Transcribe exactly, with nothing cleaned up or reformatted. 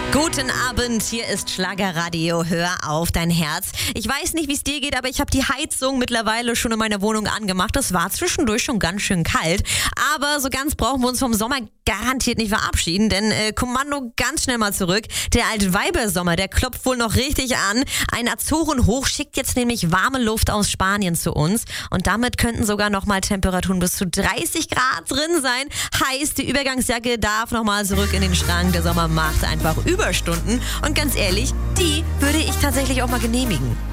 Guten Abend, hier ist Schlagerradio, hör auf dein Herz. Ich weiß nicht, wie es dir geht, aber ich habe die Heizung mittlerweile schon in meiner Wohnung angemacht. Das war zwischendurch schon ganz schön kalt, aber so ganz brauchen wir uns vom Sommer garantiert nicht verabschieden, denn äh, Kommando ganz schnell mal zurück. Der alte Weibersommer, der klopft wohl noch richtig an. Ein Azorenhoch schickt jetzt nämlich warme Luft aus Spanien zu uns und damit könnten sogar nochmal Temperaturen bis zu dreißig Grad drin sein. Heißt, die Übergangsjacke darf nochmal zurück in den Schrank. Der Sommer macht einfach Überstunden und ganz ehrlich, die würde ich tatsächlich auch mal genehmigen.